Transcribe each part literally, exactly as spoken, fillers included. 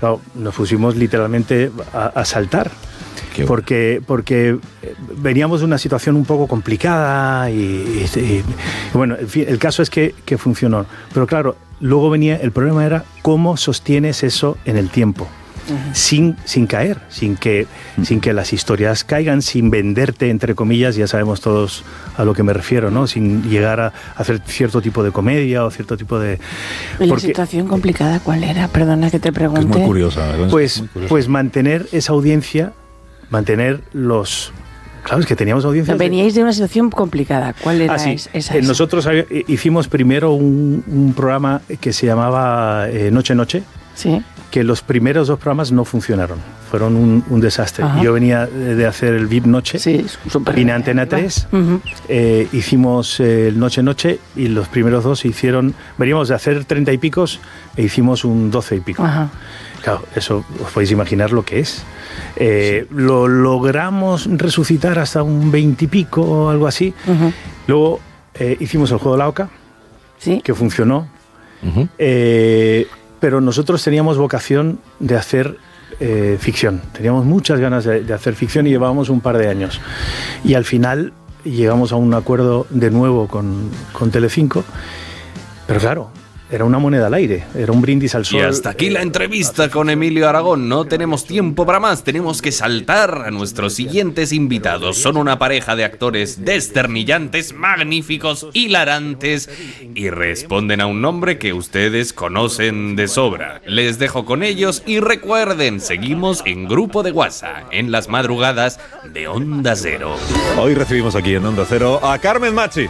claro, nos pusimos literalmente a, a saltar. Porque, porque veníamos de una situación un poco complicada y, y, y bueno, en fin, el caso es que, que funcionó. Pero claro, luego venía, el problema era cómo sostienes eso en el tiempo. Uh-huh. Sin, sin caer, sin que, uh-huh. sin que las historias caigan, sin venderte, entre comillas, ya sabemos todos a lo que me refiero, ¿no? Sin llegar a hacer cierto tipo de comedia o cierto tipo de... ¿Y la situación complicada cuál era? Perdona que te pregunte. Es muy curiosa. ¿verdad? Pues, muy curiosa. pues mantener esa audiencia, mantener los... Claro, es que teníamos audiencias... Veníais de una situación complicada. ¿Cuál era ah, sí. esa? Eh, nosotros hicimos primero un, un programa que se llamaba eh, Noche Noche. Sí. Que los primeros dos programas no funcionaron. Fueron un, un desastre. Ajá. Yo venía de hacer el V I P Noche. Sí, súper vine a Antena tres. Uh-huh. Eh, hicimos eh, el Noche Noche y los primeros dos se hicieron... Veníamos de hacer treinta y picos e hicimos un doce y pico. Ajá. Claro, eso os podéis imaginar lo que es. Eh, sí. Lo logramos resucitar hasta un veintipico o algo así. Uh-huh. Luego eh, hicimos el Juego de la Oca, ¿sí? Que funcionó. Uh-huh. Eh, pero nosotros teníamos vocación de hacer eh, ficción. Teníamos muchas ganas de, de hacer ficción y llevábamos un par de años. Y al final llegamos a un acuerdo de nuevo con, con Telecinco. Pero claro, era una moneda al aire, era un brindis al sol. Y hasta aquí la entrevista con Emilio Aragón. No tenemos tiempo para más, tenemos que saltar a nuestros siguientes invitados. Son una pareja de actores desternillantes, magníficos, hilarantes y responden a un nombre que ustedes conocen de sobra. Les dejo con ellos y recuerden, seguimos en Grupo de WhatsApp, en las madrugadas de Onda Cero. Hoy recibimos aquí en Onda Cero a Carmen Machi.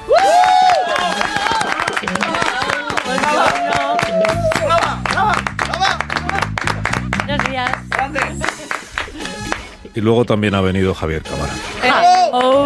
Y luego también ha venido Javier Cámara. Eh. Oh.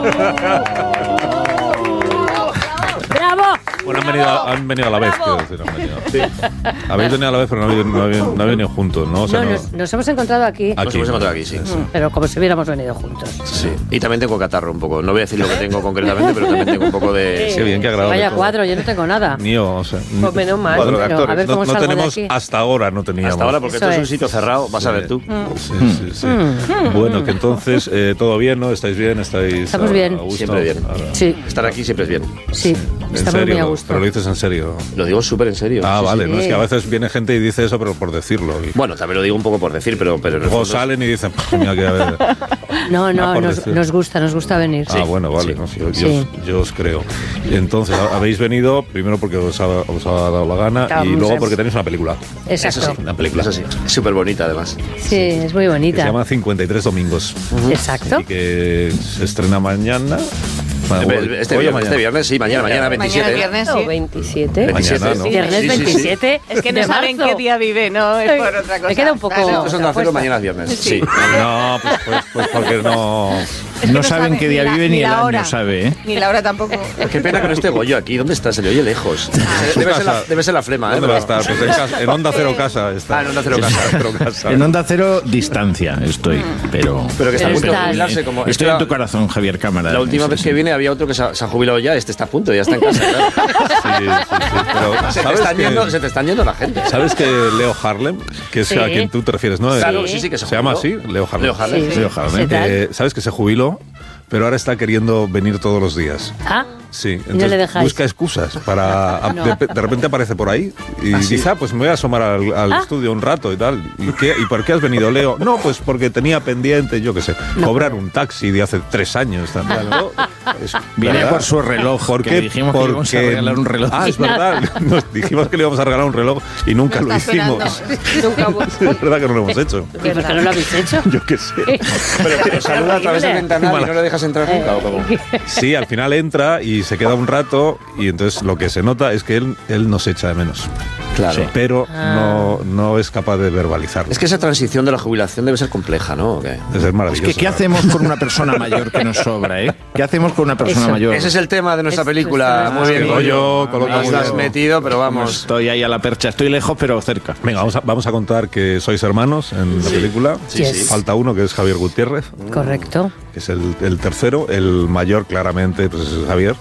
¡Bravo! Bueno, han venido, han venido a la vez, quiero decir. Han venido. Sí. Habéis venido a la vez, pero no habéis, no habéis, no habéis venido juntos, ¿no? O sea, no, no nos, nos hemos encontrado aquí. aquí Nos hemos encontrado aquí, sí. sí. Pero como si hubiéramos venido juntos. Sí. Y también tengo catarro un poco. No voy a decir lo que tengo concretamente, pero también tengo un poco de... Qué bien, qué agradable. Vaya cuadro, yo no tengo nada. Ni yo, o sea... Pues menos mal. Cuadro de Pero, actores. a ver cómo no no salgo tenemos, de aquí. hasta ahora no teníamos. Hasta ahora, porque Eso esto es un es. sitio cerrado, vas a ver tú. Sí, sí, sí. Mm. Bueno, que entonces, eh, ¿todo bien, no? ¿Estáis bien? ¿Estáis Estamos a, bien. a gusto? Siempre bien. Ahora. Sí. Estar aquí siempre es bien. Sí, ¿En estamos serio? muy a gusto. Pero lo dices en serio. Lo digo súper en serio. Ah, sí, vale. sí. No, es que a veces viene gente y dice eso, pero por decirlo. Y Bueno, también lo digo un poco por decir, pero... pero en el luego fondo- salen y dicen, mira que a ver... No, Ah, no, por nos, decir. nos gusta, nos gusta venir. Ah, bueno, vale. Sí. No, yo, Sí. yo os, yo os creo. Y entonces, habéis venido primero porque os ha, os ha dado la gana Claro, y luego muchas. porque tenéis una película. Exacto. Eso sí, una película. Eso sí. Súper bonita, además. Sí, es muy Que bonita. se llama cincuenta y tres domingos. Exacto. Y que se estrena mañana. Bueno, hoy- Este hoy o viernes, mañana. este viernes, sí, mañana, mañana veintisiete. Mañana viernes, sí. veintisiete. Mañana, ¿no? Viernes Sí, sí, sí. veintisiete. Es que no de saben marzo. qué día vive, no es por otra cosa. Me queda un poco- Claro. Estos son de acero, mañana es viernes. Sí. No, pues, pues, pues porque no. Es que No saben qué día la- vive ni el la hora. año, sabe, ¿eh? Ni la hora tampoco. Qué pena que no esté Goyo aquí. ¿Dónde está? Se le oye lejos. Debe ser, la, debe ser la flema, ¿eh? ¿Dónde va a estar? Pues en, casa- en Onda Cero Casa está. Ah, en Onda Cero Casa. Cero Casa. En Onda Cero, distancia estoy, pero... Pero que está a Pero punto de está- jubilarse. Como Estoy esta- en tu corazón, Javier Cámara. La última Sí, vez sí. que vine había otro que se ha, se ha jubilado ya. Este está a punto, ya está en casa. Claro. Sí, sí, sí. Pero, Se, te ¿sabes están que- yendo, se te están yendo la gente. ¿Sabes que Leo Harlem, que es Sí. a quien tú te refieres, no? Claro, El- sí, sí, que se se llama así, jubiló. Leo Harlem. Leo Harlem. Sí. Leo Harlem. ¿Qué tal? Eh, ¿Sabes que se jubiló? Pero ahora está queriendo venir todos los días. Ah, Sí, no entonces le dejáis. busca excusas para... No. de, de repente aparece por ahí y dice, ah, pues me voy a asomar al, al Ah. estudio un rato y tal. ¿Y, qué, ¿Y por qué has venido, Leo? No, pues porque tenía pendiente, yo qué sé, No. cobrar un taxi de hace tres años. Tal, tal, ¿no? Es Viene verdad. por su reloj, ¿Por que qué? dijimos que le íbamos a regalar un reloj. Ah, es verdad. Nos dijimos que le íbamos a regalar un reloj y nunca lo está hicimos. esperando. Es verdad que no lo hemos hecho. ¿y por qué no lo habéis hecho? Yo qué sé. Pero que saluda a través del ventanal y no le dejas entrar nunca. ¿O cómo? Sí, al final entra y se queda un rato y entonces lo que se nota es que él, él nos echa de menos. Claro. Pero Ah. no, no es capaz de verbalizarlo. Es que esa transición de la jubilación debe ser compleja, ¿no? ¿O qué? Es Es maravilloso. que, ¿qué hacemos con una persona mayor que nos sobra, eh? ¿Qué hacemos con una persona Eso. mayor? Ese es el tema de nuestra Es- película. es- Muy es bien, que Goyo. Goyo coloca Nos muy la has bien. metido, pero Vamos, vamos. estoy ahí a la percha. Estoy lejos, pero cerca. Venga, vamos a, vamos a contar que sois hermanos en la película. Sí, sí. Falta uno, que es Javier Gutiérrez, Correcto. que es el, el tercero. El mayor, claramente, pues es Javier.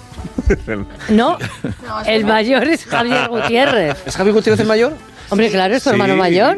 No, el mayor es Javier Gutiérrez. ¿Es Javier Gutiérrez el mayor? Hombre, claro, es tu Sí. hermano mayor.